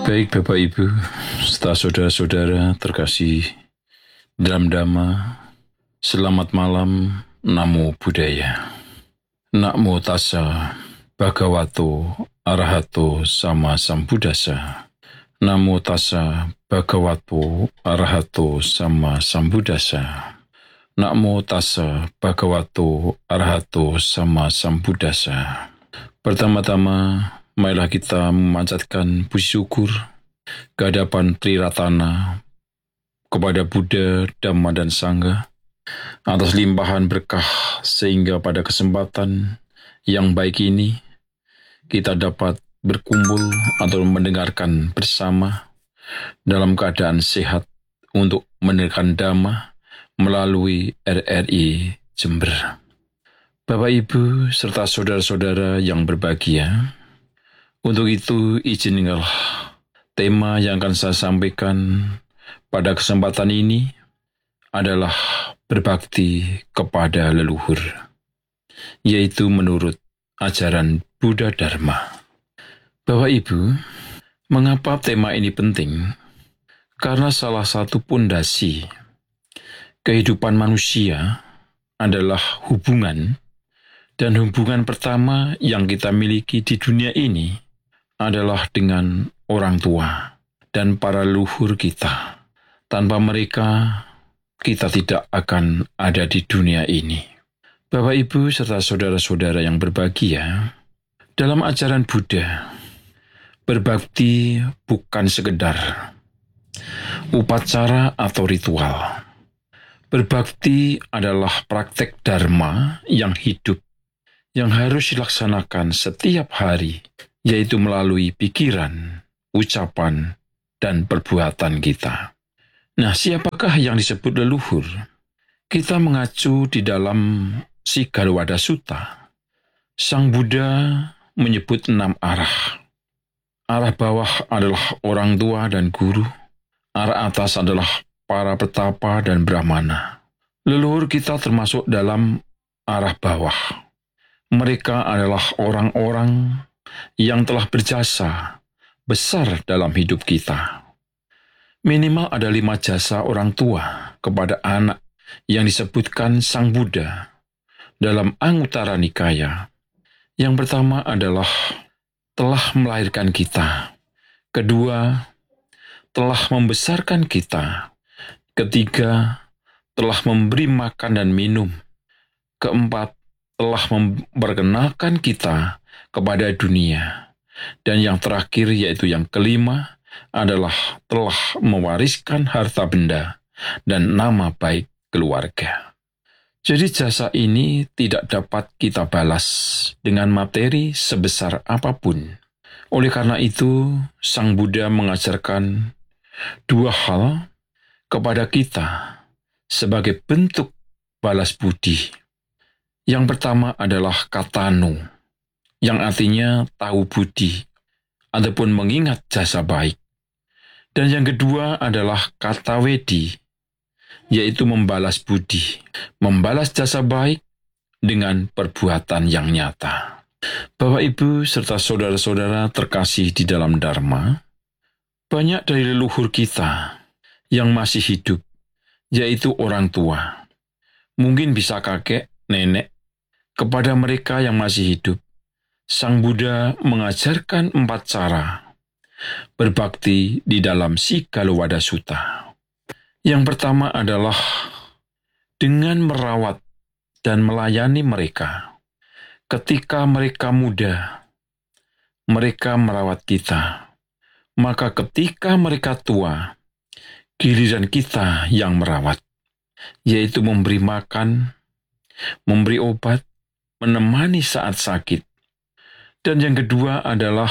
Baik Bapak Ibu, serta saudara-saudara terkasih dalam Dhamma, selamat malam, Namo Buddhaya. Namo Tassa Bhagavato Arahato Sama Sambuddhassa. Namo Tassa Bhagavato Arahato Sama Sambuddhassa. Namo Tassa Bhagavato Arahato Sama Sambuddhassa. Pertama-tama, marilah kita memanjatkan puji syukur ke hadapan Triratana, kepada Buddha, Dhamma, dan Sangha, atas limpahan berkah sehingga pada kesempatan yang baik ini kita dapat berkumpul atau mendengarkan bersama dalam keadaan sehat untuk mendengarkan Dhamma melalui RRI Jember. Bapak Ibu serta saudara-saudara yang berbahagia, untuk itu izinkanlah tema yang akan saya sampaikan pada kesempatan ini adalah berbakti kepada leluhur, yaitu menurut ajaran Buddha Dharma. Bapak Ibu, mengapa tema ini penting? Karena salah satu pondasi kehidupan manusia adalah hubungan, dan hubungan pertama yang kita miliki di dunia ini adalah dengan orang tua dan para leluhur kita. Tanpa mereka, kita tidak akan ada di dunia ini. Bapak, Ibu, serta saudara-saudara yang berbahagia, dalam ajaran Buddha, berbakti bukan sekedar upacara atau ritual. Berbakti adalah praktek dharma yang hidup, yang harus dilaksanakan setiap hari, yaitu melalui pikiran, ucapan, dan perbuatan kita. Nah, siapakah yang disebut leluhur? Kita mengacu di dalam Sigarbhadda Sutta. Sang Buddha menyebut 6 arah. Arah bawah adalah orang tua dan guru. Arah atas adalah para petapa dan brahmana. Leluhur kita termasuk dalam arah bawah. Mereka adalah orang-orang yang telah berjasa besar dalam hidup kita. Minimal ada 5 jasa orang tua kepada anak yang disebutkan Sang Buddha dalam Anguttara Nikaya. Yang pertama adalah telah melahirkan kita. Kedua, telah membesarkan kita. Ketiga, telah memberi makan dan minum. Keempat, telah memperkenalkan kita kepada dunia. Dan yang terakhir, yaitu yang kelima, adalah telah mewariskan harta benda dan nama baik keluarga. Jadi jasa ini tidak dapat kita balas dengan materi sebesar apapun. Oleh karena itu, Sang Buddha mengajarkan 2 hal kepada kita sebagai bentuk balas budi. Yang pertama adalah katanu, yang artinya tahu budi, ataupun mengingat jasa baik. Dan yang kedua adalah kata wedi, yaitu membalas budi, membalas jasa baik dengan perbuatan yang nyata. Bapak, Ibu, serta saudara-saudara terkasih di dalam Dharma, banyak dari leluhur kita yang masih hidup, yaitu orang tua. Mungkin bisa kakek, nenek. Kepada mereka yang masih hidup, Sang Buddha mengajarkan 4 cara berbakti di dalam Sigarbhadda Sutta. Yang pertama adalah dengan merawat dan melayani mereka. Ketika mereka muda, mereka merawat kita. Maka ketika mereka tua, giliran kita yang merawat, yaitu memberi makan, memberi obat, menemani saat sakit. Dan yang kedua adalah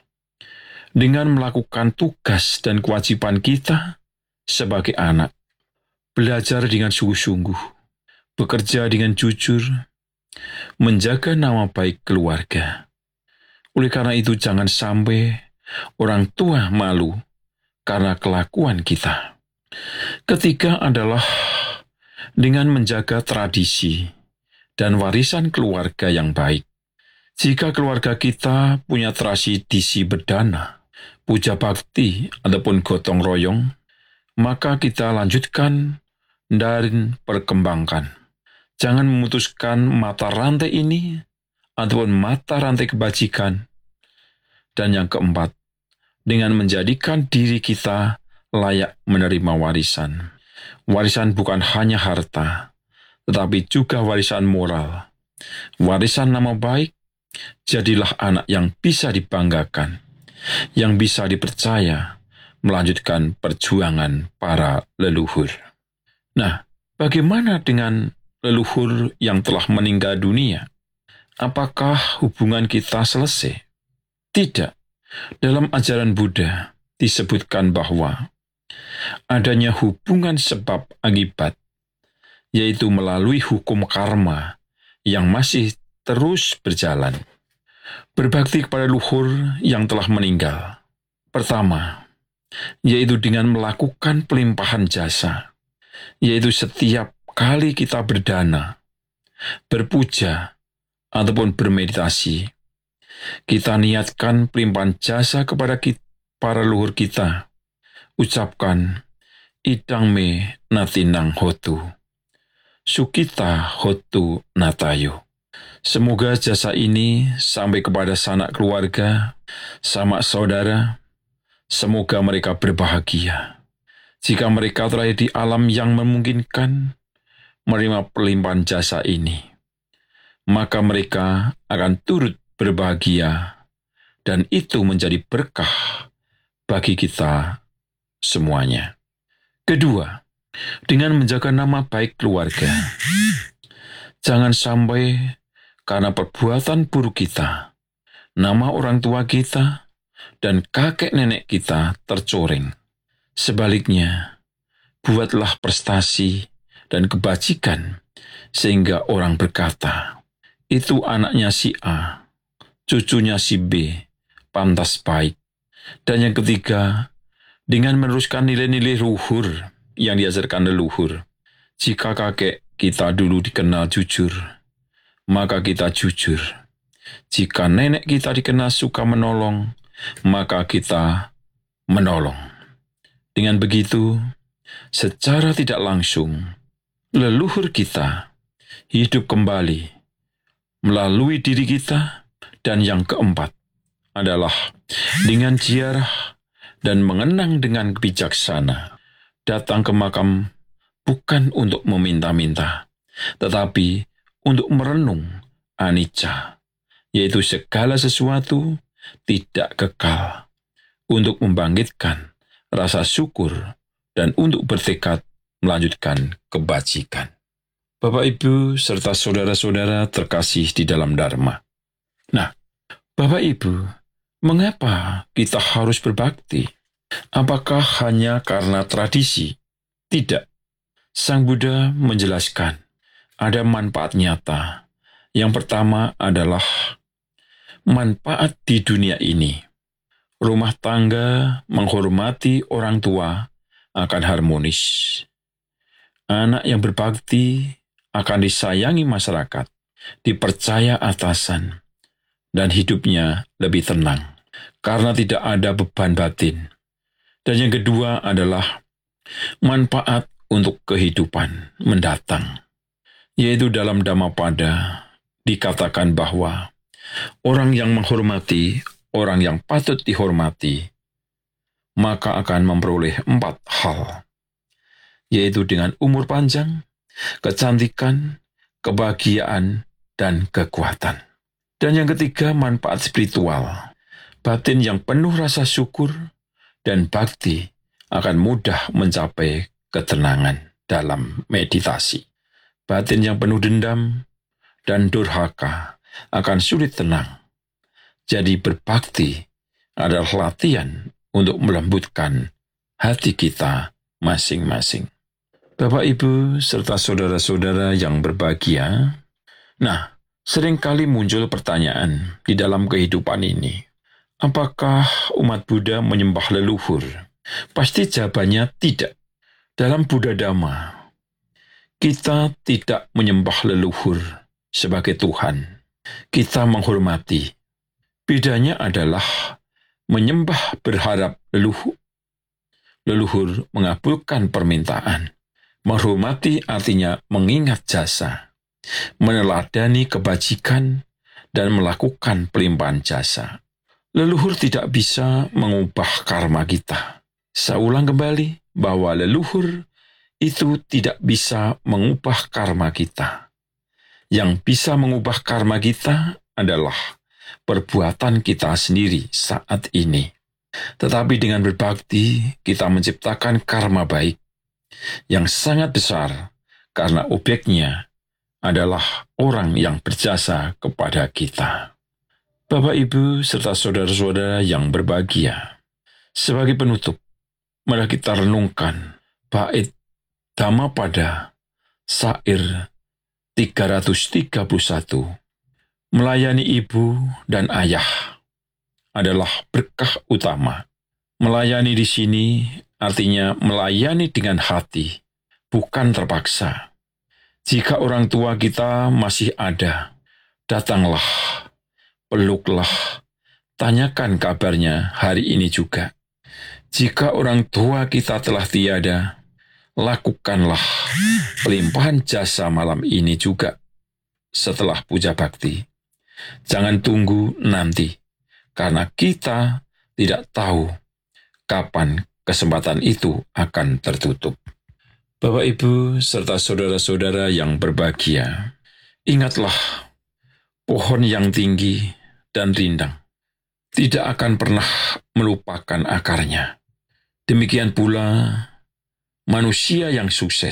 dengan melakukan tugas dan kewajiban kita sebagai anak. Belajar dengan sungguh-sungguh, bekerja dengan jujur, menjaga nama baik keluarga. Oleh karena itu jangan sampai orang tua malu karena kelakuan kita. Ketiga adalah dengan menjaga tradisi dan warisan keluarga yang baik. Jika keluarga kita punya tradisi berdana, puja bakti ataupun gotong royong, maka kita lanjutkan dan perkembangkan. Jangan memutuskan mata rantai ini ataupun mata rantai kebajikan. Dan yang keempat, dengan menjadikan diri kita layak menerima warisan. Warisan bukan hanya harta, tetapi juga warisan moral. Warisan nama baik, jadilah anak yang bisa dibanggakan, yang bisa dipercaya, melanjutkan perjuangan para leluhur. Nah, bagaimana dengan leluhur yang telah meninggal dunia? Apakah hubungan kita selesai? Tidak. Dalam ajaran Buddha disebutkan bahwa adanya hubungan sebab akibat, yaitu melalui hukum karma yang masih terus berjalan. Berbakti kepada leluhur yang telah meninggal. Pertama, yaitu dengan melakukan pelimpahan jasa, yaitu setiap kali kita berdana, berpuja, ataupun bermeditasi, kita niatkan pelimpahan jasa kepada para leluhur kita. Ucapkan, idang me natinang hotu, sukita hotu natayo. Semoga jasa ini sampai kepada sanak keluarga, sanak saudara. Semoga mereka berbahagia. Jika mereka terakhir di alam yang memungkinkan menerima pelimpahan jasa ini, maka mereka akan turut berbahagia, dan itu menjadi berkah bagi kita semuanya. Kedua, dengan menjaga nama baik keluarga. Jangan sampai karena perbuatan buruk kita, nama orang tua kita dan kakek nenek kita tercoreng. Sebaliknya, buatlah prestasi dan kebajikan sehingga orang berkata, itu anaknya si A, cucunya si B, pantas baik. Dan yang ketiga, dengan meneruskan nilai-nilai luhur yang diajarkan leluhur. Jika kakek kita dulu dikenal jujur, maka kita jujur. Jika nenek kita dikenal suka menolong, maka kita menolong. Dengan begitu, secara tidak langsung, leluhur kita hidup kembali melalui diri kita. Dan yang keempat adalah dengan ziarah dan mengenang dengan bijaksana. Datang ke makam bukan untuk meminta-minta, tetapi untuk merenung anicca, yaitu segala sesuatu tidak kekal, untuk membangkitkan rasa syukur dan untuk bertekad melanjutkan kebajikan. Bapak, Ibu, serta saudara-saudara terkasih di dalam Dharma. Nah, Bapak Ibu, mengapa kita harus berbakti? Apakah hanya karena tradisi? Tidak. Sang Buddha menjelaskan, ada manfaat nyata. Yang pertama adalah manfaat di dunia ini. Rumah tangga menghormati orang tua akan harmonis. Anak yang berbakti akan disayangi masyarakat, dipercaya atasan, dan hidupnya lebih tenang, karena tidak ada beban batin. Dan yang kedua adalah manfaat untuk kehidupan mendatang, yaitu dalam Dhammapada dikatakan bahwa orang yang menghormati orang yang patut dihormati, maka akan memperoleh 4 hal, yaitu dengan umur panjang, kecantikan, kebahagiaan, dan kekuatan. Dan yang ketiga, manfaat spiritual. Batin yang penuh rasa syukur dan bakti akan mudah mencapai ketenangan dalam meditasi. Batin yang penuh dendam dan durhaka akan sulit tenang. Jadi berbakti adalah latihan untuk melembutkan hati kita masing-masing. Bapak, Ibu, serta saudara-saudara yang berbahagia, nah, seringkali muncul pertanyaan di dalam kehidupan ini. Apakah umat Buddha menyembah leluhur? Pasti jawabannya tidak. Dalam Buddha Dhamma, kita tidak menyembah leluhur sebagai Tuhan. Kita menghormati. Bedanya adalah menyembah berharap leluhur mengabulkan permintaan. Menghormati artinya mengingat jasa, meneladani kebajikan, dan melakukan pelimpahan jasa. Leluhur tidak bisa mengubah karma kita. Saya ulang kembali bahwa leluhur itu tidak bisa mengubah karma kita. Yang bisa mengubah karma kita adalah perbuatan kita sendiri saat ini. Tetapi dengan berbakti, kita menciptakan karma baik yang sangat besar karena objeknya adalah orang yang berjasa kepada kita. Bapak, Ibu, serta saudara-saudara yang berbahagia, sebagai penutup, mari kita renungkan bait Dhammapada syair 331. Melayani ibu dan ayah adalah berkah utama. Melayani di sini artinya melayani dengan hati, bukan terpaksa. Jika orang tua kita masih ada, datanglah, peluklah, tanyakan kabarnya hari ini juga. Jika orang tua kita telah tiada, lakukanlah pelimpahan jasa malam ini juga setelah puja bakti. Jangan tunggu nanti, karena kita tidak tahu kapan kesempatan itu akan tertutup. Bapak, Ibu, serta saudara-saudara yang berbahagia, ingatlah pohon yang tinggi dan rindang tidak akan pernah melupakan akarnya. Demikian pula manusia yang sukses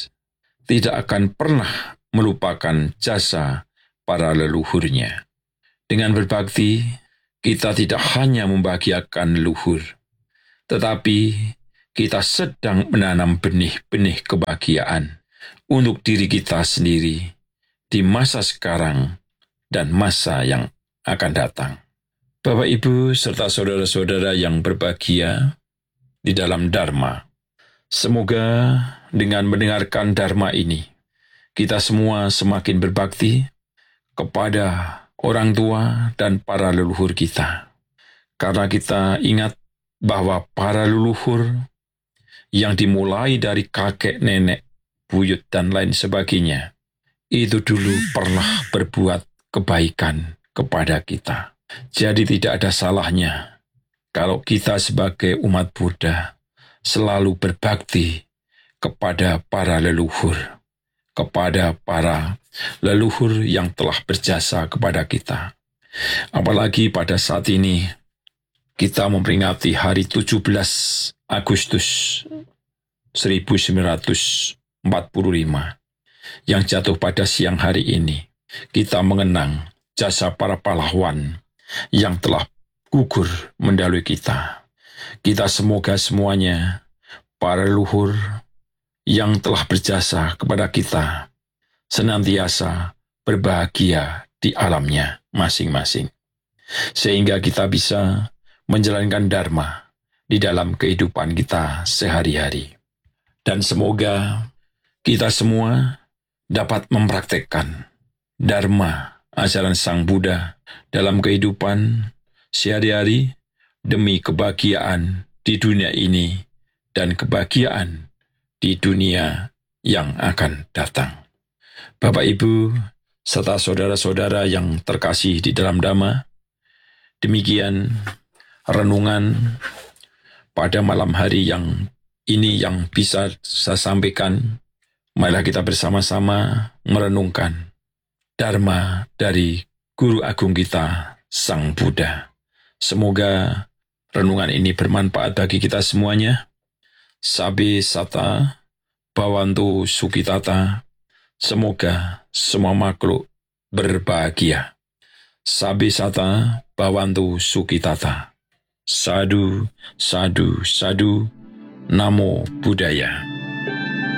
tidak akan pernah melupakan jasa para leluhurnya. Dengan berbakti, kita tidak hanya membahagiakan leluhur, tetapi kita sedang menanam benih-benih kebahagiaan untuk diri kita sendiri di masa sekarang dan masa yang akan datang. Bapak, Ibu, serta saudara-saudara yang berbahagia di dalam Dharma, semoga dengan mendengarkan Dharma ini, kita semua semakin berbakti kepada orang tua dan para leluhur kita. Karena kita ingat bahwa para leluhur yang dimulai dari kakek, nenek, buyut, dan lain sebagainya, itu dulu pernah berbuat kebaikan kepada kita. Jadi tidak ada salahnya kalau kita sebagai umat Buddha selalu berbakti kepada para leluhur, kepada para leluhur yang telah berjasa kepada kita. Apalagi pada saat ini, kita memperingati hari 17 Agustus 1945 yang jatuh pada siang hari ini. Kita mengenang jasa para pahlawan yang telah gugur mendahului kita. Kita semoga para leluhur yang telah berjasa kepada kita senantiasa berbahagia di alamnya masing-masing, sehingga kita bisa menjalankan Dharma di dalam kehidupan kita sehari-hari. Dan semoga kita semua dapat mempraktekkan Dharma ajaran Sang Buddha dalam kehidupan sehari-hari demi kebahagiaan di dunia ini dan kebahagiaan di dunia yang akan datang. Bapak, Ibu, serta saudara-saudara yang terkasih di dalam Dhamma, demikian renungan pada malam hari yang ini yang bisa saya sampaikan. Marilah kita bersama-sama merenungkan Dharma dari Guru Agung kita, Sang Buddha. Semoga renungan ini bermanfaat bagi kita semuanya. Sabe sata, bawantu sukitata. Semoga semua makhluk berbahagia. Sabe sata, bawantu sukitata. Sadu, sadu, sadu. Namo Buddhaya.